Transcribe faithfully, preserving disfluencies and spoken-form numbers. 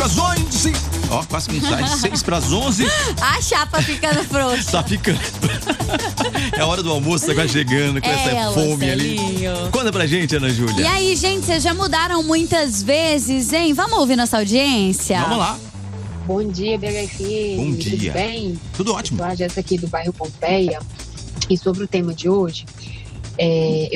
pras onze. Ó, quase que sai. seis pras onze. A chapa ficando frouxa. Tá ficando. É a hora do almoço, tá quase chegando com essa Ela, fome Celinho. ali. Conta pra gente, Ana Júlia. E aí, gente, vocês já mudaram muitas vezes, hein? Vamos ouvir nossa audiência? Vamos lá. Bom dia, B H F M. Bom dia. Tudo bem? Tudo ótimo. Eu sou a Jéssica aqui do bairro Pompeia. E sobre o tema de hoje, é,